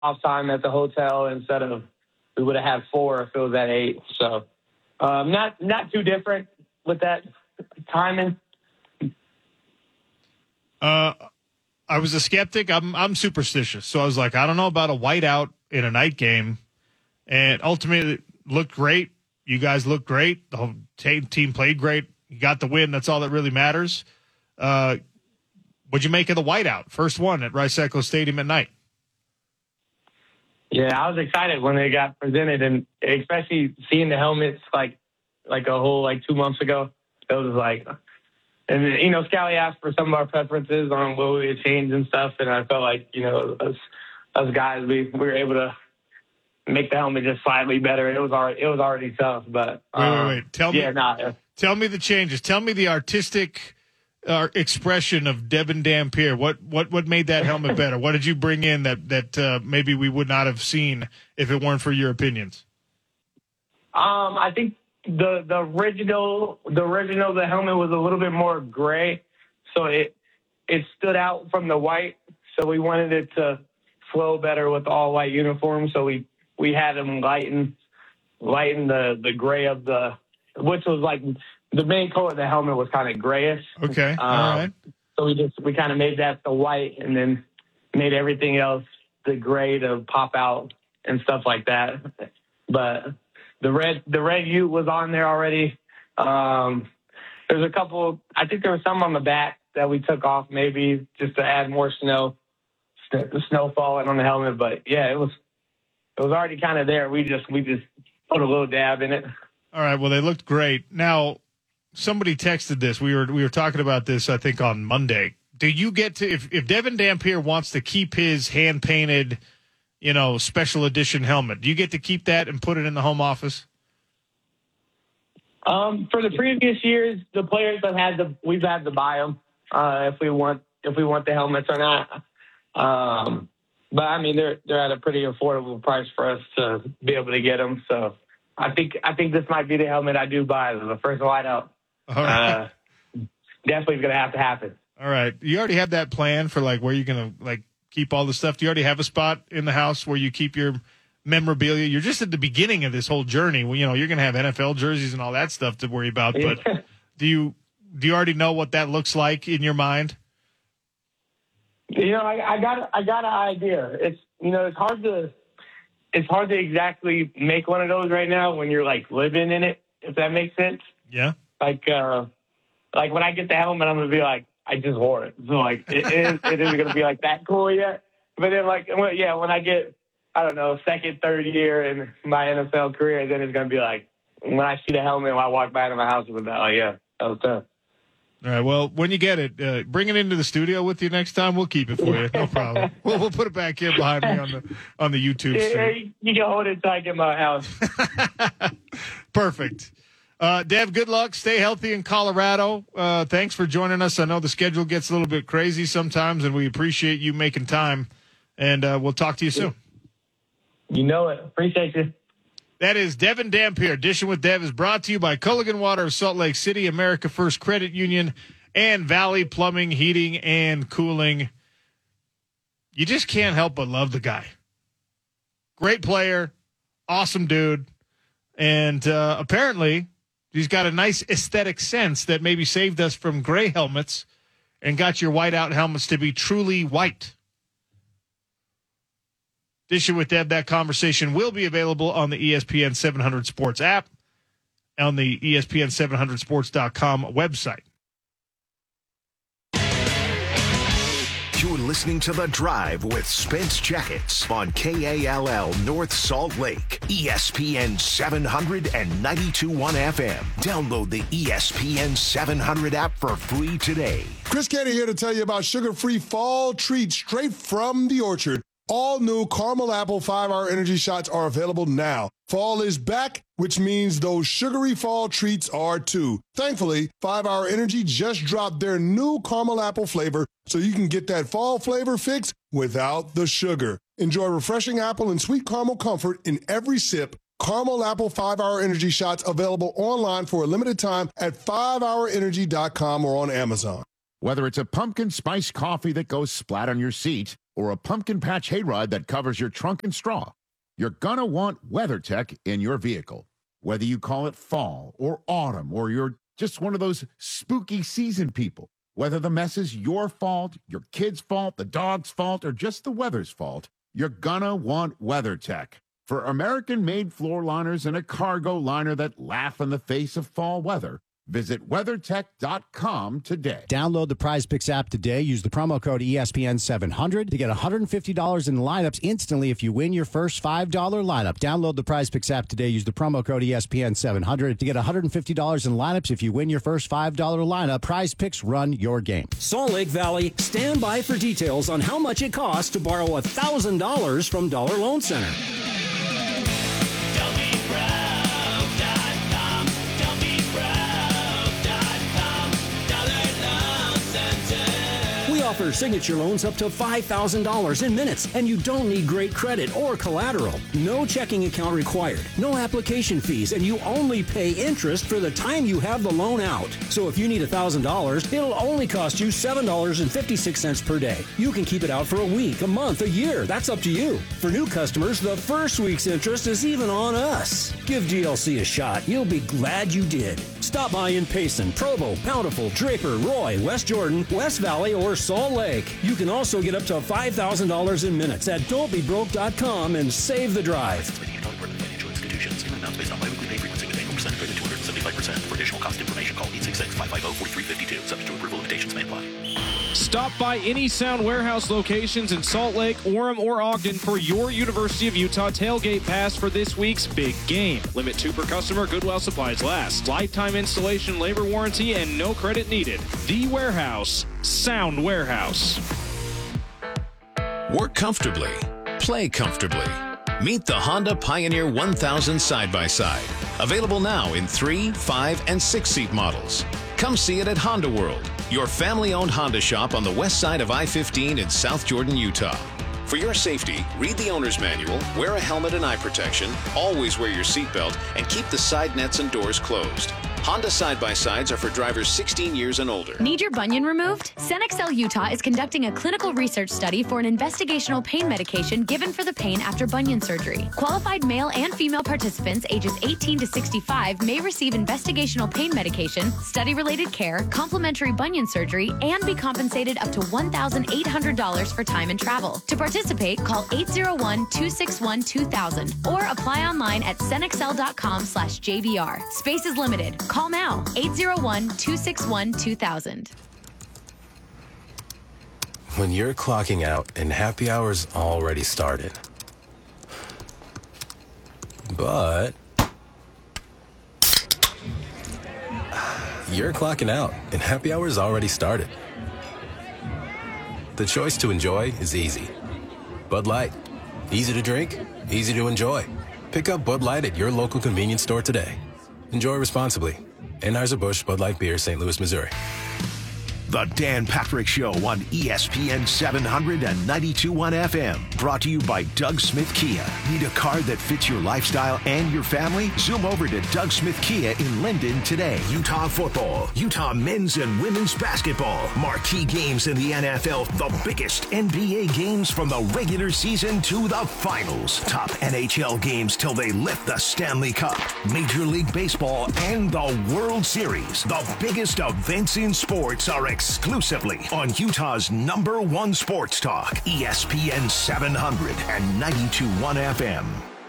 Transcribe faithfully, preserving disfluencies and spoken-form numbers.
off time at the hotel instead of we would have had four if it was at eight. So um, not not too different with that timing. Uh, I was a skeptic. I'm I'm superstitious, so I was like, I don't know about a whiteout in a night game, and ultimately it looked great. You guys looked great. The whole t- team played great. You got the win. That's all that really matters. Uh, what'd you make of the whiteout? First one at Rice Eccles Stadium at night. Yeah, I was excited when they got presented, and especially seeing the helmets like like a whole like two months ago. It was like, and you know, Scally asked for some of our preferences on what we would change and stuff, and I felt like you know us, us guys we, we were able to make the helmet just slightly better. It was already it was already tough, but wait, um, wait, wait. Tell yeah, me, nah, tell me the changes. Tell me the artistic uh, expression of Devin Dampier. What what what made that helmet better? What did you bring in that that uh, maybe we would not have seen if it weren't for your opinions? Um, I think the the original the original the helmet was a little bit more gray, so it it stood out from the white. So we wanted it to flow better with the all white uniform. So we we had them lighten lighten the the gray of the, which was like the main color of the helmet was kind of grayish. Okay, um, all right. So we just we kind of made that the white, and then made everything else the gray to pop out and stuff like that. But the red the red U was on there already. Um, there's a couple. I think there was some on the back that we took off, maybe just to add more snow, the snow falling on the helmet. But yeah, it was it was already kind of there. We just we just put a little dab in it. All right. Well, they looked great. Now, somebody texted this. We were we were talking about this, I think, on Monday. Do you get to if if Devin Dampier wants to keep his hand painted, you know, special edition helmet, do you get to keep that and put it in the home office? Um, for the previous years, the players have had to we've had to buy them uh, if we want if we want the helmets or not. Um, but I mean, they're they're at a pretty affordable price for us to be able to get them. So I think I think this might be the helmet I do buy the first whiteout. All right. Uh, definitely going to have to happen. All right. You already have that plan for like where you're going to like keep all the stuff. Do you already have a spot in the house where you keep your memorabilia? You're just at the beginning of this whole journey. Well, you know, you're going to have N F L jerseys and all that stuff to worry about. But do you do you already know what that looks like in your mind? You know, I, I got I got an idea. It's you know, it's hard to it's hard to exactly make one of those right now when you're like living in it. If that makes sense. Yeah. Like uh, like when I get the helmet, I'm gonna be like, I just wore it. So like it is it isn't gonna be like that cool yet. But then like well, yeah, when I get I don't know second third year in my N F L career, then it's gonna be like when I see the helmet when I walk by to my house with that. Oh yeah, that was tough. All right. Well, when you get it, uh, bring it into the studio with you next time. We'll keep it for you. No problem. We'll we'll put it back here behind me on the on the YouTube Yeah, stream. you can hold it until I get my house. Perfect. Uh, Dev, good luck. Stay healthy in Colorado. Uh, thanks for joining us. I know the schedule gets a little bit crazy sometimes, and we appreciate you making time. And uh, we'll talk to you soon. You know it. Appreciate you. That is Devin Dampier. Dishing with Dev is brought to you by Culligan Water of Salt Lake City, America First Credit Union, and Valley Plumbing, Heating, and Cooling. You just can't help but love the guy. Great player, awesome dude, and uh, apparently he's got a nice aesthetic sense that maybe saved us from gray helmets and got your whiteout helmets to be truly white. Dishing with Deb, that conversation will be available on the E S P N seven hundred Sports app, on the E S P N seven hundred sports dot com website. You're listening to The Drive with Spence Jackets on K A L L North Salt Lake, E S P N seven hundred and ninety-two point one F M. Download the E S P N seven hundred app for free today. Chris Canty here to tell you about sugar-free fall treats straight from the orchard. All new caramel apple five-hour energy shots are available now. Fall is back, which means those sugary fall treats are too. Thankfully, five-hour Energy just dropped their new caramel apple flavor so you can get that fall flavor fix without the sugar. Enjoy refreshing apple and sweet caramel comfort in every sip. Caramel apple five-hour energy shots available online for a limited time at five hour energy dot com or on Amazon. Whether it's a pumpkin spice coffee that goes splat on your seat or a pumpkin patch hayride that covers your trunk and straw, you're gonna want WeatherTech in your vehicle. Whether you call it fall or autumn, or you're just one of those spooky season people, whether the mess is your fault, your kid's fault, the dog's fault, or just the weather's fault, you're gonna want WeatherTech. For American-made floor liners and a cargo liner that laugh in the face of fall weather, visit WeatherTech dot com today. Download the PrizePicks app today. Use the promo code E S P N seven hundred to get one hundred fifty dollars in lineups instantly if you win your first five dollar lineup. Download the PrizePicks app today. Use the promo code E S P N seven hundred to get one hundred fifty dollars in lineups if you win your first five dollar lineup. PrizePicks, run your game. Salt Lake Valley, stand by for details on how much it costs to borrow one thousand dollars from Dollar Loan Center. Offer signature loans up to five thousand dollars in minutes, and you don't need great credit or collateral. No checking account required, no application fees, and you only pay interest for the time you have the loan out. So if you need one thousand dollars, it'll only cost you seven dollars and fifty-six cents per day. You can keep it out for a week, a month, a year. That's up to you. For new customers, the first week's interest is even on us. Give D L C a shot. You'll be glad you did. Stop by in Payson, Provo, Bountiful, Draper, Roy, West Jordan, West Valley, or Salt Lake. You can also get up to five thousand dollars in minutes at don't be broke dot com and save the drive. Financial institutions. In amounts based on biweekly pay frequency with annual percentage rate of two hundred seventy-five percent. For additional cost information, call eight six six, five five zero, four three five two. Subject to approval, limitations may apply. Stop by any Sound Warehouse locations in Salt Lake, Orem, or Ogden for your University of Utah tailgate pass for this week's big game. Limit two per customer, good while supplies last. Lifetime installation, labor warranty, and no credit needed. The Warehouse, Sound Warehouse. Work comfortably. Play comfortably. Meet the Honda Pioneer one thousand side-by-side. Available now in three, five, and six-seat models. Come see it at Honda World, your family-owned Honda shop on the west side of I fifteen in South Jordan, Utah. For your safety, read the owner's manual, wear a helmet and eye protection, always wear your seatbelt, and keep the side nets and doors closed. Honda side-by-sides are for drivers sixteen years and older. Need your bunion removed? Cenexcel Utah is conducting a clinical research study for an investigational pain medication given for the pain after bunion surgery. Qualified male and female participants ages eighteen to sixty-five may receive investigational pain medication, study-related care, complimentary bunion surgery, and be compensated up to one thousand eight hundred dollars for time and travel. To participate, call eight zero one, two six one, two thousand or apply online at cenexcel dot com slash J V R. Space is limited. Call now, eight zero one, two six one, two thousand. When you're clocking out and happy hour's already started. But you're clocking out and happy hour's already started. The choice to enjoy is easy. Bud Light. Easy to drink, easy to enjoy. Pick up Bud Light at your local convenience store today. Enjoy responsibly. Anheuser-Busch Bud Light Beer, Saint Louis, Missouri. The Dan Patrick Show on E S P N seven hundred and ninety-two point one F M. Brought to you by Doug Smith Kia. Need a car that fits your lifestyle and your family? Zoom over to Doug Smith Kia in Linden today. Utah football, Utah men's and women's basketball, marquee games in the N F L, the biggest N B A games from the regular season to the finals. Top N H L games till they lift the Stanley Cup. Major League Baseball and the World Series. The biggest events in sports are exclusively on Utah's number one sports talk, E S P N seven hundred and ninety-two point one F M.